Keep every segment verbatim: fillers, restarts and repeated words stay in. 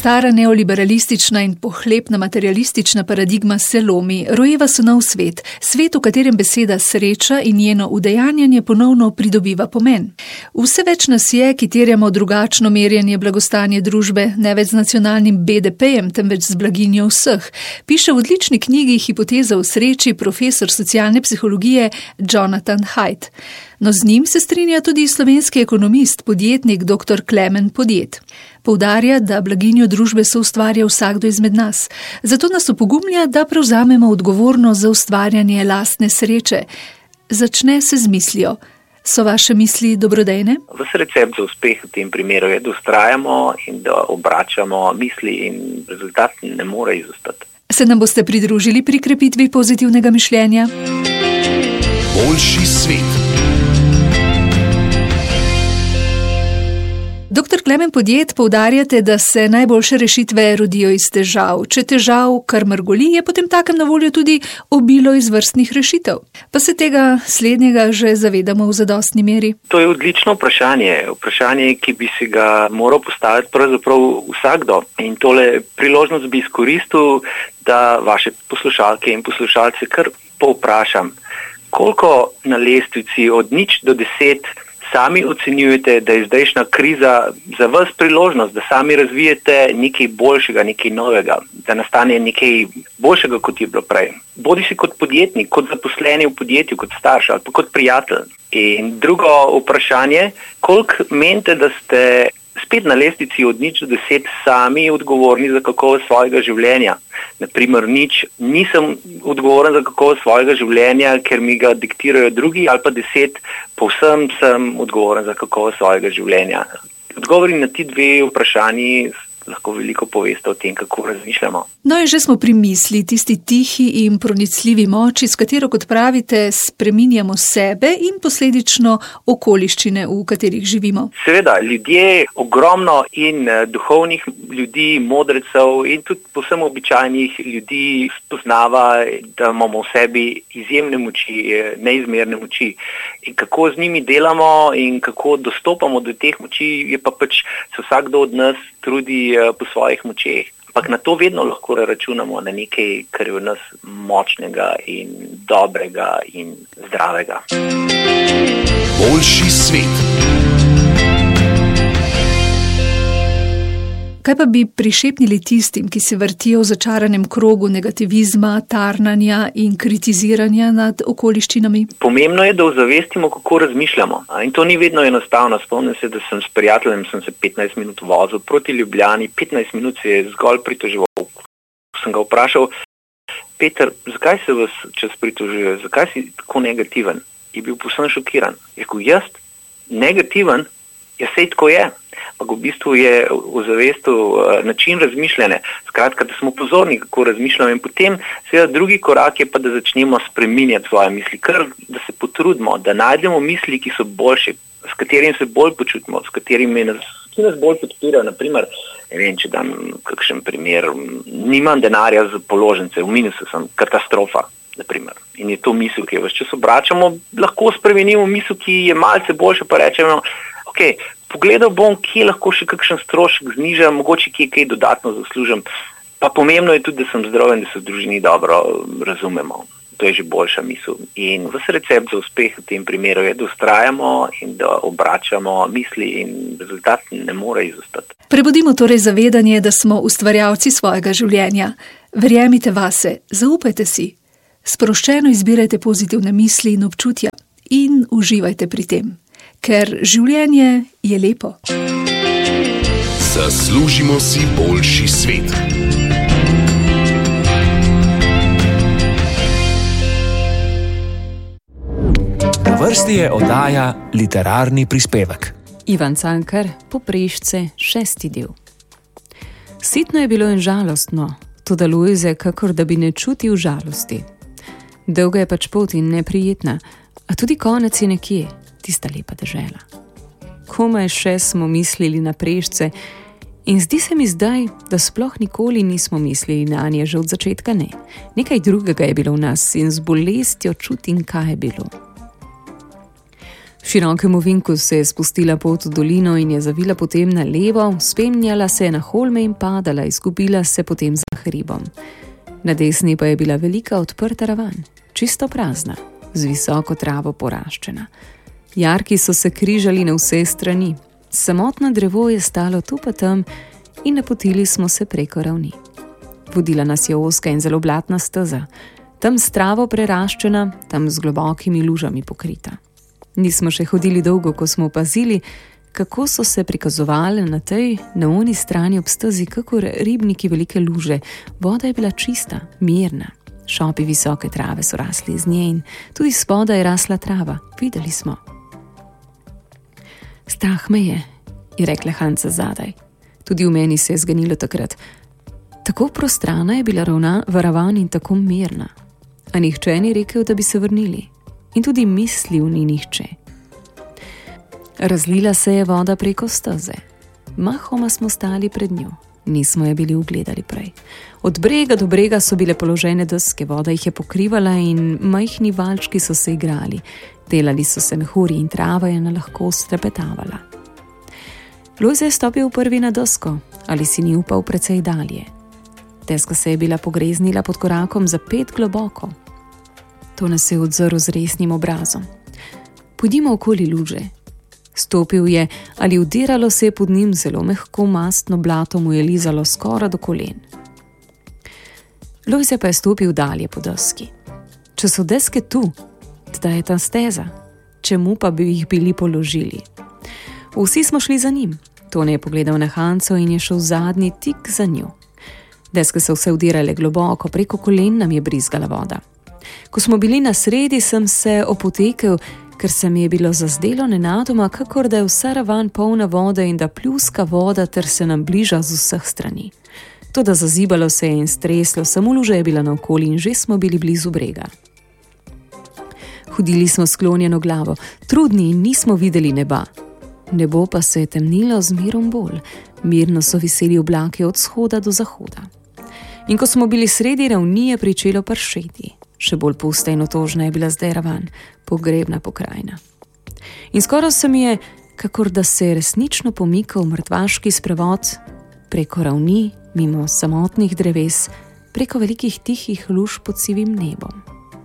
Stara neoliberalistična in pohlepna materialistična paradigma se lomi, rojeva se nov svet, svet, v katerem beseda sreča in njeno udejanjanje ponovno pridobiva pomen. Vse več nas je, ki terjamo drugačno merjenje blagostanja družbe, ne več z nacionalnim be de pejem, temveč z blaginjo vseh, piše v odlični knjigi Hipoteza o sreči profesor socialne psihologije Jonathan Haidt. No, z njim se strinja tudi slovenski ekonomist, podjetnik doktor Klemen Podjed. Poudarja, da blaginjo družbe soustvarja vsakdo izmed nas. Zato nas opogumlja, da prevzamemo odgovornost za ustvarjanje lastne sreče. Začne se z mislijo. So vaše misli dobrodejne? Ves recept za uspeh v tem primeru je, da ustrajamo in da obračamo misli in rezultat ne more izostati. Se nam boste pridružili pri krepitvi pozitivnega mišljenja? Boljši svet. Doktor Klemen Podjed, poudarjate, da se najboljše rešitve rodijo iz težav. Če težav kar mrgoli, je potem takem na voljo tudi obilo izvrstnih rešitev. Pa se tega slednjega že zavedamo v zadostni meri? To je odlično vprašanje. Vprašanje, ki bi si ga moral postaviti pravzaprav vsakdo. In tole priložnost bi izkoristil, da vaše poslušalke in poslušalce kar povprašam. Koliko na lestvici od nič do deset sami ocenjujete, da je zdajšnja kriza za vas priložnost, da sami razvijete nekaj boljšega, nekaj novega, da nastane nekaj boljšega, kot je bilo prej. Bodi si kot podjetnik, kot zaposleni v podjetju, kot starš ali pa kot prijatelj. In drugo vprašanje, koliko menite, da ste spet na lestvici od nič do deset sami odgovorni za kakovost svojega življenja. Naprimer, nič, nisem odgovoren za kakovost svojega življenja, ker mi ga diktirajo drugi, ali pa deset, povsem sem odgovoren za kakovost svojega življenja. Odgovori na ti dve vprašanji lahko veliko poveste o tem, kako razmišljamo. No in že smo pri misli, tisti tihi in pronicljivi moči, s katero, kot pravite, spreminjamo sebe in posledično okoliščine, v katerih živimo. Seveda, ljudje, ogromno in duhovnih ljudi, modrecev in tudi povsem običajnih ljudi spoznava, da imamo v sebi izjemne moči, neizmerne moči. In kako z njimi delamo in kako dostopamo do teh moči, je pa pač se vsakdo od nas trudi po svojih močeh. Ampak na to vedno lahko računamo, na nekaj, kar je v nas močnega in dobrega in zdravega. Boljši svet. Kaj pa bi prišepnili tistim, ki se vrtijo v začaranem krogu negativizma, tarnanja in kritiziranja nad okoliščinami? Pomembno je, da ozavestimo, kako razmišljamo. In to ni vedno enostavno. Spomnim se, da sem s prijateljem sem se petnajst minut vozil proti Ljubljani, petnajst minut se je zgolj pritoževal. Sem ga vprašal, Peter, zakaj se vas čas pritožuje, zakaj si tako negativen? Je bil povsem šokiran. Je rekel, jaz negativen? Ja, sej tako je. Ampak v bistvu je v zavestu način razmišljanja. Skratka, da smo pozorni, kako razmišljamo in potem seveda drugi korak je pa, da začnemo spreminjati svoje misli, kar da se potrudimo, da najdemo misli, ki so boljše, s katerimi se bolj počutimo, s katerimi nas, ki nas bolj podpirajo. Naprimer, ne vem, če dam kakšen primer, nimam denarja za položnice, v minusu sem, katastrofa, naprimer. In je to misel, ki jo ves čas obračamo, lahko spremenimo misel, ki je malce boljša, pa rečemo, ok, pogledal bom, kje lahko še kakšen strošek znižam, mogoče kje kaj dodatno zaslužim. Pa pomembno je tudi, da sem zdrav in da se v družini dobro razumemo. To je že boljša misel. In ves recept za uspeh v tem primeru je, da ustrajamo in da obračamo misli in rezultat ne more izostati. Prebudimo torej zavedanje, da smo ustvarjalci svojega življenja. Verjemite vase, zaupajte si. Sproščeno izbirajte pozitivne misli in občutja in uživajte pri tem. Ker življenje je lepo. Zaslužimo si boljši svet. Na vrsti je oddaja Literarni prispevek. Ivan Cankar, Poprešce, šesti del. Sitno je bilo in žalostno, toda Lojze kakor da bi ne čutil žalosti. Dolga je pač pot in neprijetna, a tudi konec je nekje. Tista lepa dežela. Komaj še smo mislili na Prešce in zdi se mi zdaj, da sploh nikoli nismo mislili na nje, že od začetka ne. Nekaj drugega je bilo v nas in z bolestjo čutim, kaj je bilo. V širokem ovinku se je spustila pot v dolino in je zavila potem na levo, spenjala se na holme in padala, izgubila se potem za hribom. Na desni pa je bila velika odprta ravan, čisto prazna, z visoko travo poraščena. Jarki so se križali na vse strani, samotno drevo je stalo tu pa tam in napotili smo se preko ravni. Vodila nas je ozka in zelo blatna steza, tam s travo preraščena, tam z globokimi lužami pokrita. Nismo še hodili dolgo, ko smo opazili, kako so se prikazovale na tej, na oni strani ob stezi, kakor ribniki velike luže. Voda je bila čista, mirna. Šopi visoke trave so rasli iz nje in tudi spodaj je rasla trava. Videli smo. Strah me je, je rekla Hanca zadaj. Tudi v meni se je zganilo takrat. Tako prostrana je bila ravna varavan in tako mirna. A nihče ni rekel, da bi se vrnili. In tudi mislil ni nihče. Razlila se je voda preko steze. Mahoma smo stali pred njo. Nismo je bili ugledali prej. Od brega do brega so bile položene deske, voda jih je pokrivala in majhni valčki so se igrali. Delali so se mehuri in trava je na lahko strepetavala. Lojze je stopil prvi na desko, ali si ni upal precej dalje. Deska se je bila pogreznila pod korakom za pet globoko. To nas je odzrl z resnim obrazom. Pojdimo okoli luže. Stopil je, ali udiralo se je pod njim zelo mehko mastno blato mu je lizalo skoraj do kolen. Lojze pa je stopil dalje po deski. Če so deske tu, tedaj je ta steza. Čemu pa bi jih bili položili? Vsi smo šli za njim. Tone je pogledal na Hanco in je šel zadnji tik za njo. Deske so vse udirale globoko, preko kolen nam je brizgala voda. Ko smo bili na sredi, sem se opotekel, ker se mi je bilo zazdelo nenadoma, kakor da je vsa ravan polna vode in da pljuska voda ter se nam bliža z vseh strani. Toda zazibalo se je in streslo, samo luža je bila naokoli in že smo bili blizu brega. Hodili smo sklonjeno glavo, trudni in nismo videli neba. Nebo pa se je temnilo z mirom bolj, mirno so viseli oblaki od shoda do zahoda. In ko smo bili sredi ravni, je pričelo pršeti. Še bolj pusta in otožna je bila zdaj ravan, pogrebna pokrajina. In skoraj se mi je, kakor da se je resnično pomikal mrtvaški sprevod preko ravni, mimo samotnih dreves, preko velikih tihih luž pod sivim nebom.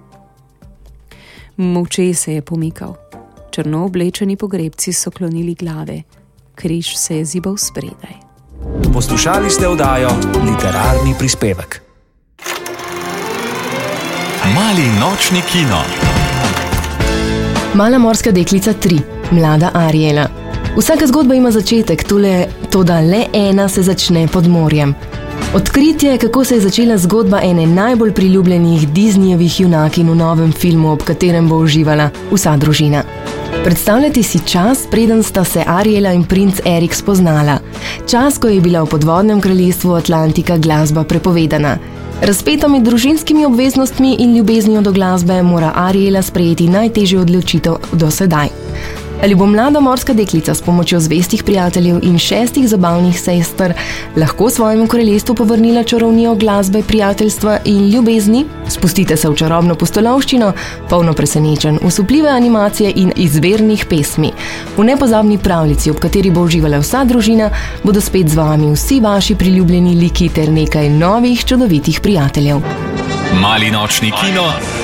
Molče se je pomikal. Črno oblečeni pogrebci so klonili glave. Križ se je zibal spredaj. Poslušali ste oddajo Literarni prispevek. Mali nočni kino. Mala morska deklica tri. Mlada Ariela. Vsaka zgodba ima začetek, tole, toda le ena se začne pod morjem. Odkritje, kako se je začela zgodba ene najbolj priljubljenih Disneyjevih junakinj v novem filmu, ob katerem bo uživala vsa družina. Predstavljati si čas, preden sta se Ariela in princ Erik spoznala. Čas, ko je bila v podvodnem kraljestvu Atlantika glasba prepovedana. Razpeto med družinskimi obveznostmi in ljubeznijo do glasbe mora Ariela sprejeti najtežjo odločitev do sedaj. Ali bo mlada morska deklica s pomočjo zvestih prijateljev in šestih zabavnih sester lahko svojemu kraljestvu povrnila čarovnijo glasbe, prijateljstva in ljubezni? Spustite se v čarobno pustolovščino, polno presenečenj, usupljive animacije in izvirnih pesmi. V nepozabni pravljici, ob kateri bo uživala vsa družina, bodo spet z vami vsi vaši priljubljeni liki ter nekaj novih čudovitih prijateljev. Mali nočni kino.